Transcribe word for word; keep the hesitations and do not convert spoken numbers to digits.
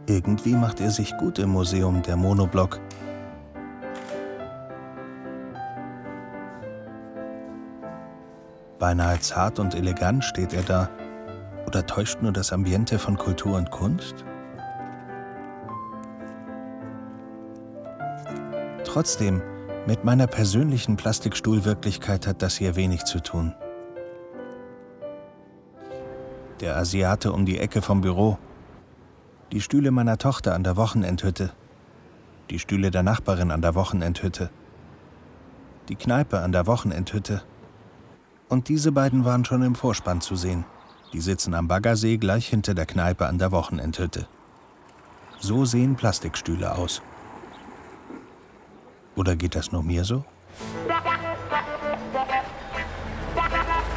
Irgendwie macht er sich gut im Museum, der Monoblock. Beinahe zart und elegant steht er da. Oder täuscht nur das Ambiente von Kultur und Kunst? Trotzdem, mit meiner persönlichen Plastikstuhlwirklichkeit hat das hier wenig zu tun. Der Asiate um die Ecke vom Büro. Die Stühle meiner Tochter an der Wochenendhütte. Die Stühle der Nachbarin an der Wochenendhütte. Die Kneipe an der Wochenendhütte. Und diese beiden waren schon im Vorspann zu sehen. Die sitzen am Baggersee gleich hinter der Kneipe an der Wochenendhütte. So sehen Plastikstühle aus. Oder geht das nur mir so?